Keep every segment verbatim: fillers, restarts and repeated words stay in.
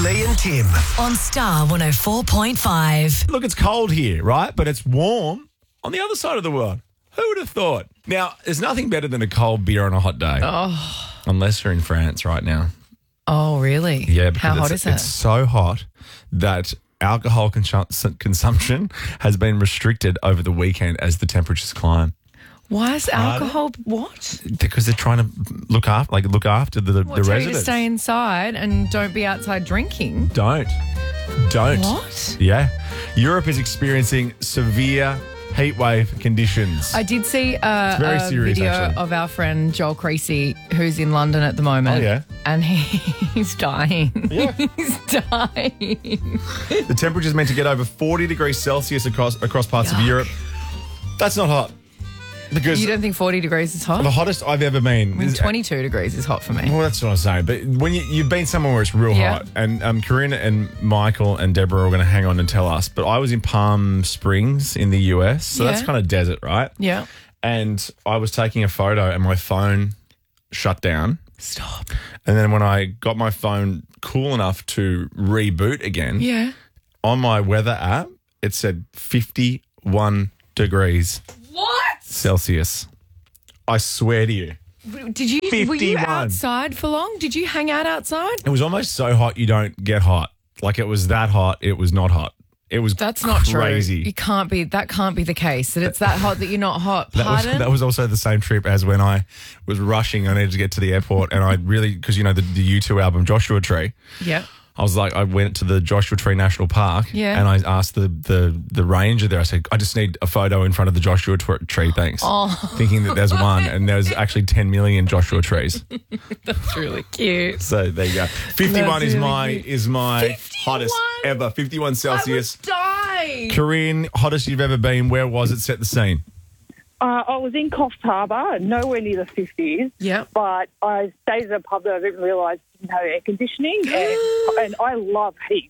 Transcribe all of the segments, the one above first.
Lee and Tim. On Star one oh four point five. Look, it's cold here, right? But it's warm on the other side of the world. Who would have thought? Now, there's nothing better than a cold beer on a hot day. Oh, Unless you're in France right now. oh really? Yeah, because How hot it's, is it? it's so hot that alcohol consum- consumption has been restricted over the weekend as the temperatures climb. Why is alcohol what? Because they're trying to look after, like look after the, What, the tell you residents. to stay inside and don't be outside drinking? Don't, don't. What? Yeah, Europe is experiencing severe heat wave conditions. I did see uh, very a serious, video actually. of our friend Joel Creasy, who's in London at the moment. Oh, yeah? And he, he's dying. Yeah. He's dying. The temperature is meant to get over forty degrees Celsius across across parts of Yuck. Europe. That's not hot. Because You don't think forty degrees is hot? the hottest I've ever been. I mean, is- twenty-two degrees is hot for me. Well, that's what I'm saying. But when you, you've been somewhere where it's real Yeah. hot, and um, Corinne and Michael and Deborah are going to hang on and tell us, but I was in Palm Springs in the U S, so that's Yeah. kind of desert, right? Yeah. And I was taking a photo and my phone shut down. Stop. And then when I got my phone cool enough to reboot again, Yeah. on my weather app, it said fifty-one degrees What? Celsius. I swear to you. Did you, were you fifty-one. outside for long? Did you hang out outside? It was almost so hot you don't get hot. Like it was that hot, it was not hot. It was That's not crazy. true. You can't be, that can't be the case, that it's that hot that you're not hot. That was, Pardon? that was also the same trip as when I was rushing. I needed to get to the airport, and I really, because you know the, the U two album Joshua Tree. Yeah. I was like, I went to the Joshua Tree National Park, Yeah. and I asked the, the the ranger there. I said, I just need a photo in front of the Joshua tw- tree, thanks. Oh. Thinking that there's one, and there's actually ten million Joshua trees. That's really cute. So there you go. fifty-one That's is really my cute. is my fifty-one? hottest ever. fifty-one Celsius. I would die. Corinne, hottest you've ever been. Where was it? Set the scene. Uh, I was in Coffs Harbour, nowhere near the fifties, Yeah. but I stayed at a pub that I didn't realise didn't have air conditioning, and, and I love heat.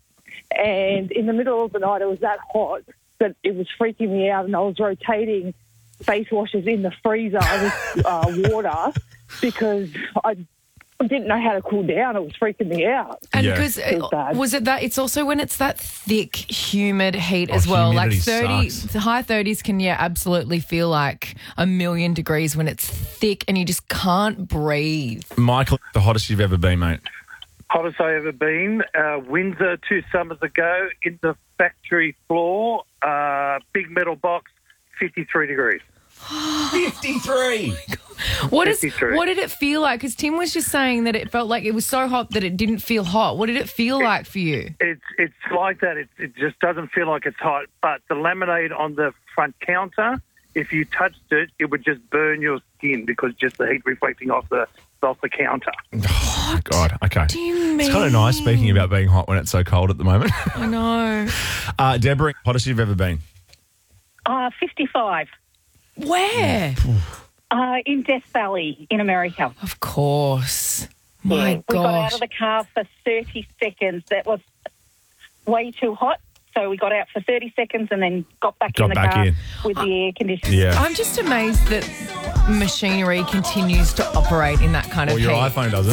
And in the middle of the night, it was that hot that it was freaking me out, and I was rotating face washers in the freezer with uh, water because I didn't know how to cool down. It was freaking me out. And Yeah. because It was bad. was it that it's also when it's that thick, humid heat as Oh, well. Like humidity thirty, sucks. the high thirties can yeah absolutely feel like a million degrees when it's thick and you just can't breathe. Michael, the hottest you've ever been, mate. Hottest I ever been. Uh, Windsor two summers ago in the factory floor, uh, big metal box, fifty-three degrees. fifty-three. What is fifty-three. what did it feel like? Because Tim was just saying that it felt like it was so hot that it didn't feel hot. What did it feel like for you? It's it's like that. It, it just doesn't feel like it's hot. But the laminate on the front counter, if you touched it, it would just burn your skin because just the heat reflecting off the off the counter. Oh, God. Okay. Do you mean? It's kind of nice speaking about being hot when it's so cold at the moment. I know. uh, Deborah, hottest you've ever been. Uh, fifty-five. Where? Uh, in Death Valley in America. Of course. My Yeah. We got out gosh. of the car for thirty seconds. That was way too hot. So we got out for thirty seconds and then got back Got in the back car in. with the air conditioning. Yeah. I'm just amazed that machinery continues to operate in that kind Well, of your heat. iPhone doesn't.